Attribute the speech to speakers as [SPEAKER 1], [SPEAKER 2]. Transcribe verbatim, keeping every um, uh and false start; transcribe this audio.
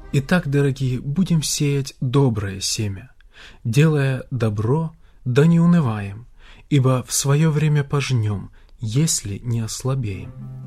[SPEAKER 1] Итак, дорогие, будем сеять доброе семя, делая добро, да не унываем, ибо в свое время пожнем, если не ослабеем.